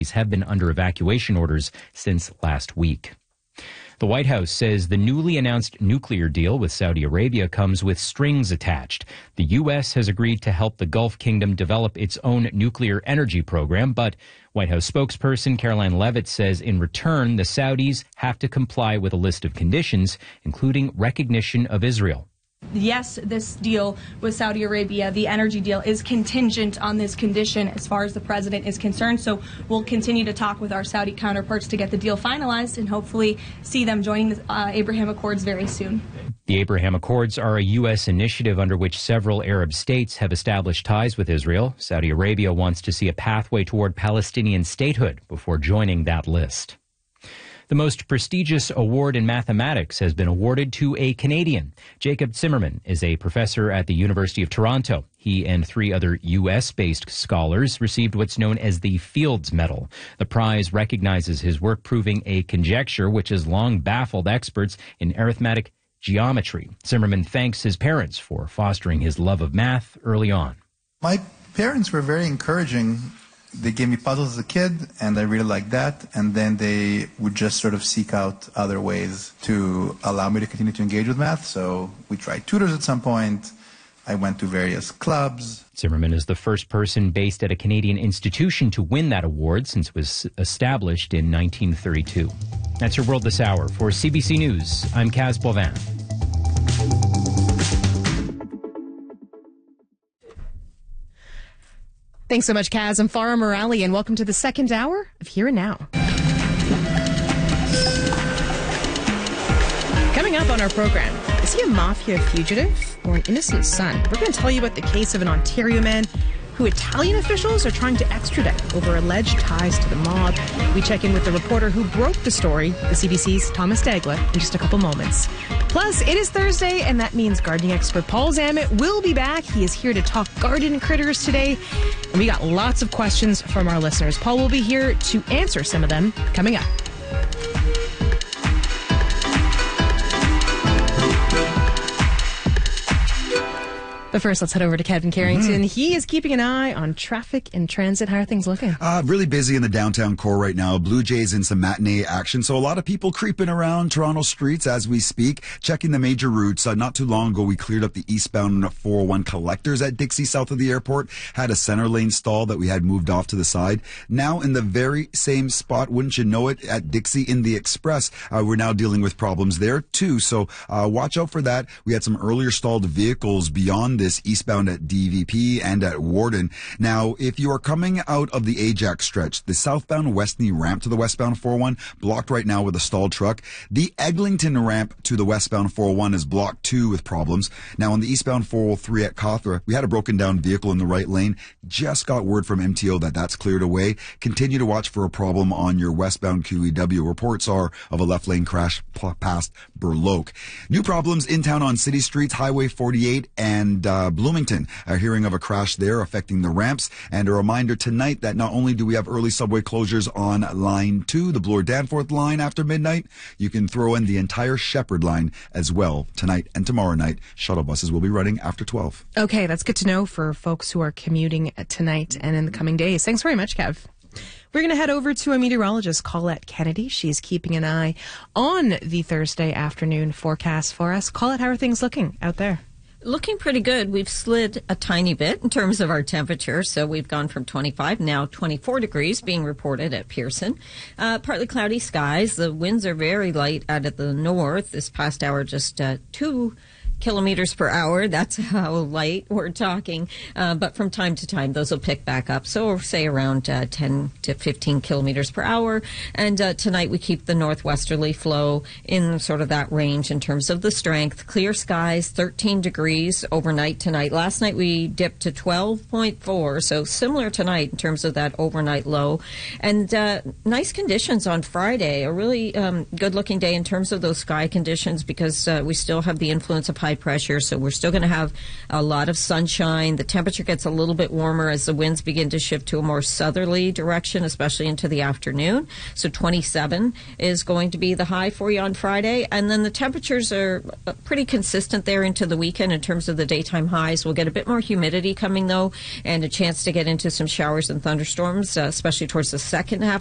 have been under evacuation orders since last week. The White House says the newly announced nuclear deal with Saudi Arabia comes with strings attached. The U.S. has agreed to help the Gulf Kingdom develop its own nuclear energy program, but White House spokesperson Caroline Leavitt says in return, the Saudis have to comply with a list of conditions, including recognition of Israel. Yes, this deal with Saudi Arabia, the energy deal, is contingent on this condition as far as the president is concerned. So we'll continue to talk with our Saudi counterparts to get the deal finalized and hopefully see them joining the Abraham Accords very soon. The Abraham Accords are a U.S. initiative under which several Arab states have established ties with Israel. Saudi Arabia wants to see a pathway toward Palestinian statehood before joining that list. The most prestigious award in mathematics has been awarded to a Canadian. Jacob Zimmerman is a professor at the University of Toronto. He and 3 other U.S.-based scholars received what's known as the Fields Medal. The prize recognizes his work proving a conjecture which has long baffled experts in arithmetic geometry. Zimmerman thanks his parents for fostering his love of math early on. My parents were very encouraging. They gave me puzzles as a kid, and I really liked that. And then they would just sort of seek out other ways to allow me to continue to engage with math. So we tried tutors at some point. I went to various clubs. Zimmerman is the first person based at a Canadian institution to win that award since it was established in 1932. That's your World This Hour. For CBC News, I'm Kaz Bovin. Thanks so much, Kaz. I'm Farah Morali, and welcome to the second hour of Here and Now. Coming up on our program, is he a mafia fugitive or an innocent son? We're going to tell you about the case of an Ontario man who Italian officials are trying to extradite over alleged ties to the mob. We check in with the reporter who broke the story, the CBC's Thomas Dagla, in just a couple moments. Plus, it is Thursday, and that means gardening expert Paul Zammit will be back. He is here to talk garden critters today, and we got lots of questions from our listeners. Paul will be here to answer some of them coming up. But first, let's head over to Kevin Carrington. He is keeping an eye on traffic and transit. How are things looking? Really busy in the downtown core right now. Blue Jays in some matinee action. So a lot of people creeping around Toronto streets as we speak, checking the major routes. Not too long ago, we cleared up the eastbound 401 collectors at Dixie south of the airport. Had a center lane stall that we had moved off to the side. Now in the very same spot, wouldn't you know it, at Dixie in the Express, we're now dealing with problems there too. So watch out for that. We had some earlier stalled vehicles beyond this eastbound at DVP and at Warden. Now, if you are coming out of the Ajax stretch, the southbound Westney ramp to the westbound 401 blocked right now with a stalled truck. The Eglinton ramp to the westbound 401 is blocked too with problems. Now, on the eastbound 403 at Cawthra, we had a broken down vehicle in the right lane. Just got word from MTO that that's cleared away. Continue to watch for a problem on your westbound QEW. Reports are of a left lane crash past Burloak. New problems in town on city streets, Highway 48 and Bloomington. Are hearing of a crash there affecting the ramps. And a reminder tonight that not only do we have early subway closures on line 2, the Bloor-Danforth line after midnight, you can throw in the entire Shepherd line as well tonight and tomorrow night. Shuttle buses will be running after 12. Okay, that's good to know for folks who are commuting tonight and in the coming days. Thanks very much, Kev. We're going to head over to a meteorologist, Colette Kennedy. She's keeping an eye on the Thursday afternoon forecast for us. Colette, how are things looking out there? Looking pretty good. We've slid a tiny bit in terms of our temperature. So we've gone from 25, now 24 degrees being reported at Pearson. Partly cloudy skies. The winds are very light out of the north. This past hour, just 2 kilometers per hour. That's how light we're talking. But from time to time, those will pick back up. So say around 10 to 15 kilometers per hour. And tonight we keep the northwesterly flow in sort of that range in terms of the strength. Clear skies, 13 degrees overnight tonight. Last night we dipped to 12.4. So similar tonight in terms of that overnight low. And nice conditions on Friday. A really good looking day in terms of those sky conditions because we still have the influence of high high pressure, so we're still going to have a lot of sunshine. The temperature gets a little bit warmer as the winds begin to shift to a more southerly direction, especially into the afternoon. So 27 is going to be the high for you on Friday. And then the temperatures are pretty consistent there into the weekend in terms of the daytime highs. We'll get a bit more humidity coming, though, and a chance to get into some showers and thunderstorms, especially towards the second half